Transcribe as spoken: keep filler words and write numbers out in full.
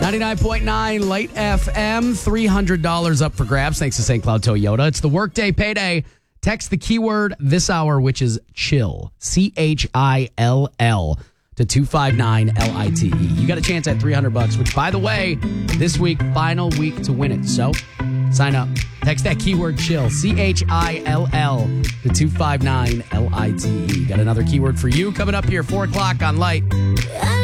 ninety-nine point nine Light F M, three hundred dollars up for grabs thanks to Saint Cloud Toyota. It's the workday payday. Text the keyword this hour, which is chill, C H I L L, to two five nine L I T E. You got a chance at three hundred bucks, which, by the way, this week, final week to win it. So sign up. Text that keyword chill, C H I L L, to two five nine L I T E. Got another keyword for you coming up here, four o'clock on Light.